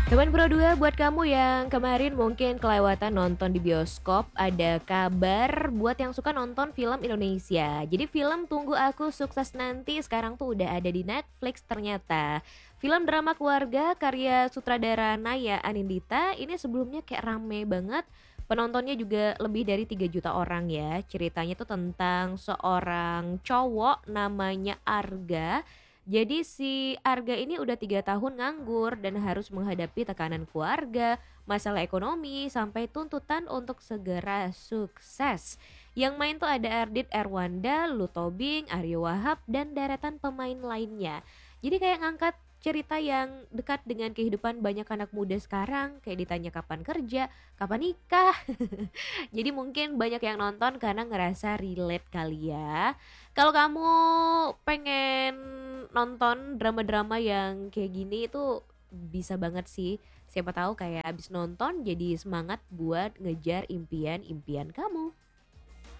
Sobat Pro 2, buat kamu yang kemarin mungkin kelewatan nonton di bioskop, ada kabar buat yang suka nonton film Indonesia. Jadi film Tunggu Aku Sukses Nanti sekarang tuh udah ada di Netflix ternyata. Film drama keluarga karya sutradara Naya Anindita ini sebelumnya kayak rame banget. Penontonnya juga lebih dari 3 juta orang ya. Ceritanya tuh tentang seorang cowok namanya Arga. Jadi si Arga ini udah 3 tahun nganggur dan harus menghadapi tekanan keluarga, masalah ekonomi, sampai tuntutan untuk segera sukses. Yang main tuh ada Ardit Erwanda, Lutobing, Aryo Wahab, dan deretan pemain lainnya. Jadi kayak ngangkat cerita yang dekat dengan kehidupan banyak anak muda sekarang, kayak ditanya kapan kerja, kapan nikah. Jadi mungkin banyak yang nonton karena ngerasa relate kali ya. Kalau kamu pengen nonton drama-drama yang kayak gini itu bisa banget sih. Siapa tahu kayak abis nonton jadi semangat buat ngejar impian-impian kamu.